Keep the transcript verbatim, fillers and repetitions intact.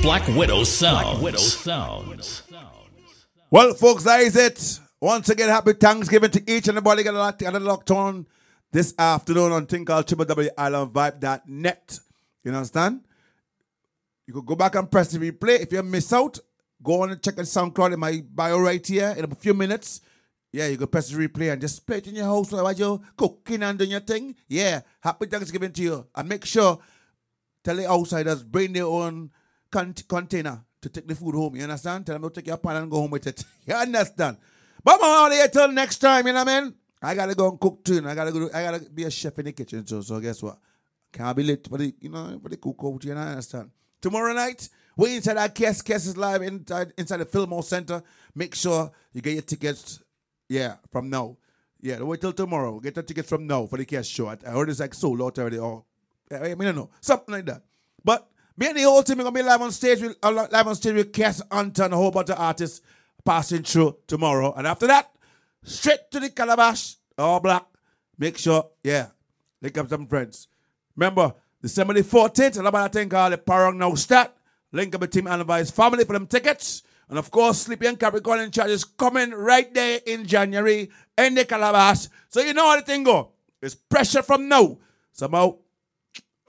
Black Widow Sounds. Black Widow Sounds. Well, folks, that is it. Once again, happy Thanksgiving to each and everybody got a locked on this afternoon on thing called w w w dot island vibe dot net. You understand? You could go back and press the replay. If you miss out, go on and check the SoundCloud in my bio right here in a few minutes. Yeah, you can press the replay and just play it in your house while you're cooking and doing your thing. Yeah, happy Thanksgiving to you. And make sure, tell the outsiders, bring their own con- container to take the food home. You understand? Tell them to take your pan and go home with it. You understand? But I'm out here till next time, you know what I mean? I gotta go and cook too. I gotta go. I gotta be a chef in the kitchen too. So guess what? Can't be late for the, you know, for the cookout. You know, understand? Tomorrow night, we inside our Kes. Kes is live inside inside the Fillmore Center. Make sure you get your tickets. Yeah, from now. Yeah, don't wait till tomorrow. Get the tickets from now for the Kes show. I heard it's like sold out already. Or I mean, I don't know, something like that. But me and the whole team are gonna be live on stage with uh, live on stage with Kes, Hunter, and a whole bunch of artists passing through tomorrow. And after that, straight to the Calabash, all black. Make sure, yeah, link up some friends. Remember, December the fourteenth, and about a thing called the Parang Now Start. Link up with Team Analyze family for them tickets. And of course, Sleepy and Capricorn in Charge is coming right there in January in the Calabash. So you know how the thing go. It's pressure from now. Somehow,